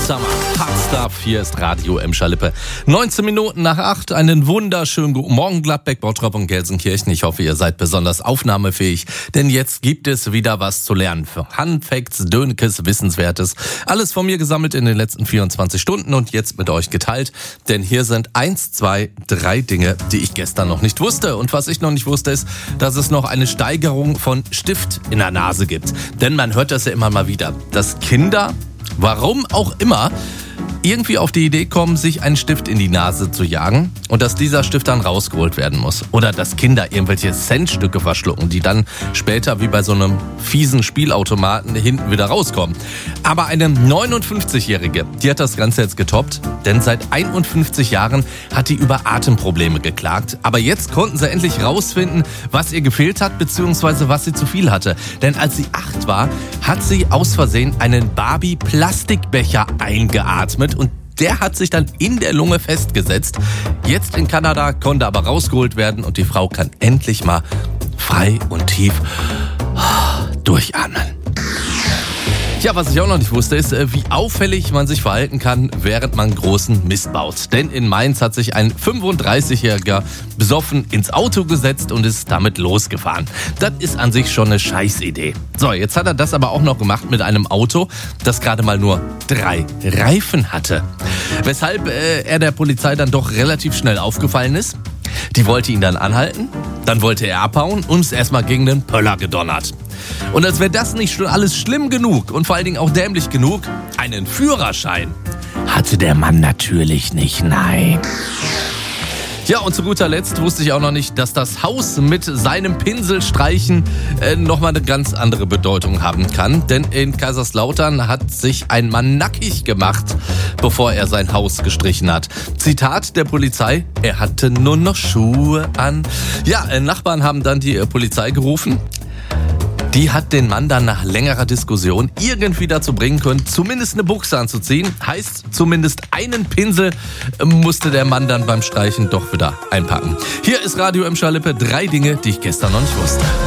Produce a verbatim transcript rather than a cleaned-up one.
Summer, Hot Stuff. Hier ist Radio Emscher-Lippe. neunzehn Minuten nach acht. Einen wunderschönen guten Morgen, Gladbeck, Bottrop und Gelsenkirchen. Ich hoffe, ihr seid besonders aufnahmefähig, denn jetzt gibt es wieder was zu lernen. Für Handfacts, Dönekes, Wissenswertes. Alles von mir gesammelt in den letzten vierundzwanzig Stunden und jetzt mit euch geteilt. Denn hier sind eins, zwei, drei Dinge, die ich gestern noch nicht wusste. Und was ich noch nicht wusste, ist, dass es noch eine Steigerung von Stift in der Nase gibt. Denn man hört das ja immer mal wieder, dass Kinder, warum auch immer, irgendwie auf die Idee kommen, sich einen Stift in die Nase zu jagen und dass dieser Stift dann rausgeholt werden muss. Oder dass Kinder irgendwelche Centstücke verschlucken, die dann später wie bei so einem fiesen Spielautomaten hinten wieder rauskommen. Aber eine neunundfünfzigjährige, die hat das Ganze jetzt getoppt, denn seit einundfünfzig Jahren hat die über Atemprobleme geklagt. Aber jetzt konnten sie endlich rausfinden, was ihr gefehlt hat, beziehungsweise was sie zu viel hatte. Denn als sie acht war, hat sie aus Versehen einen Barbie-Plastikbecher eingeatmet. Und der hat sich dann in der Lunge festgesetzt. Jetzt in Kanada konnte aber rausgeholt werden und die Frau kann endlich mal frei und tief durchatmen. Ja, was ich auch noch nicht wusste, ist, wie auffällig man sich verhalten kann, während man großen Mist baut. Denn in Mainz hat sich ein fünfunddreißigjähriger besoffen ins Auto gesetzt und ist damit losgefahren. Das ist an sich schon eine Scheißidee. So, jetzt hat er das aber auch noch gemacht mit einem Auto, das gerade mal nur drei Reifen hatte. Weshalb äh, er der Polizei dann doch relativ schnell aufgefallen ist. Die wollte ihn dann anhalten, dann wollte er abhauen und ist erstmal gegen den Pöller gedonnert. Und als wäre das nicht schon alles schlimm genug und vor allen Dingen auch dämlich genug, einen Führerschein hatte der Mann natürlich nicht, nein. Ja, und zu guter Letzt wusste ich auch noch nicht, dass das Haus mit seinem Pinselstreichen äh, nochmal eine ganz andere Bedeutung haben kann. Denn in Kaiserslautern hat sich ein Mann nackig gemacht, bevor er sein Haus gestrichen hat. Zitat der Polizei, er hatte nur noch Schuhe an. Ja, äh, Nachbarn haben dann die äh, Polizei gerufen. Die hat den Mann dann nach längerer Diskussion irgendwie dazu bringen können, zumindest eine Buchse anzuziehen. Heißt, zumindest einen Pinsel musste der Mann dann beim Streichen doch wieder einpacken. Hier ist Radio Emscher-Lippe, drei Dinge, die ich gestern noch nicht wusste.